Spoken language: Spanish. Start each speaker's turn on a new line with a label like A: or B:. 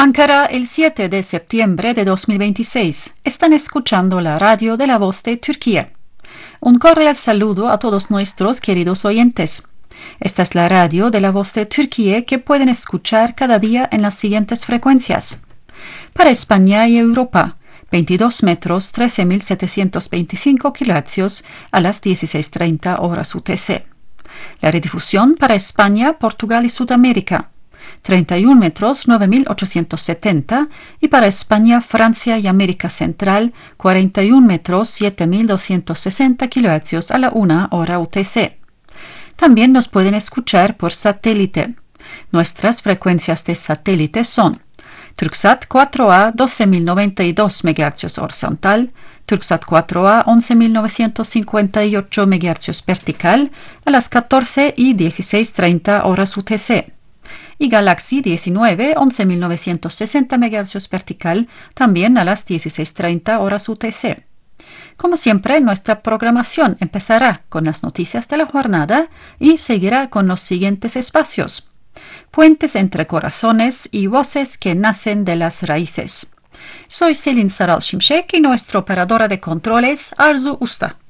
A: Ankara, el 7 de septiembre de 2026. Están escuchando la radio de La Voz de Turquía. Un cordial saludo a todos nuestros queridos oyentes. Esta es la radio de La Voz de Turquía que pueden escuchar cada día en las siguientes frecuencias. Para España y Europa, 22 metros, 13.725 kHz a las 16:30 horas UTC. La redifusión para España, Portugal y Sudamérica, 31 metros, 9.870, y para España, Francia y América Central, 41 metros, 7.260 kHz a la 1 hora UTC. También nos pueden escuchar por satélite. Nuestras frecuencias de satélite son Turksat 4A 12.092 MHz horizontal, Turksat 4A 11.958 MHz vertical a las 14 y 16:30 horas UTC. Y Galaxy 19 11.960 MHz vertical también a las 16:30 horas UTC. Como siempre, nuestra programación empezará con las noticias de la jornada y seguirá con los siguientes espacios: Puentes entre corazones y voces que nacen de las raíces. Soy Selin Saral Şimşek y nuestra operadora de controles, Arzu Usta.